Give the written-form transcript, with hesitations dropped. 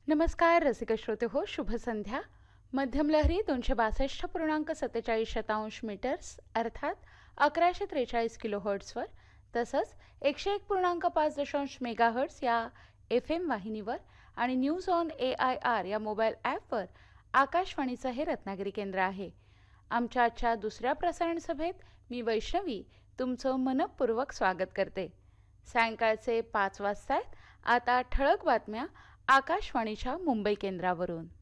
नमस्कार रसिक श्रोते हो, शुभ संध्या. मध्यम लहरी 262.47 मीटर्स अर्थात 1143 किलोहर्ट्जवर तसंच 101.5 मेगाहर्ट्ज या FM वाहिनीवर आणि न्यूज ऑन AIR या मोबाईल ॲपवर आकाशवाणीचं हे रत्नागिरी केंद्र आहे. आमच्या आजच्या दुसऱ्या प्रसारण सभेत मी वैष्णवी तुमचं मनपूर्वक स्वागत करते. सायंकाळचे 5 वाजतायत. आता ठळक बातम्या आकाशवाणीच्या मुंबई केंद्रावरून.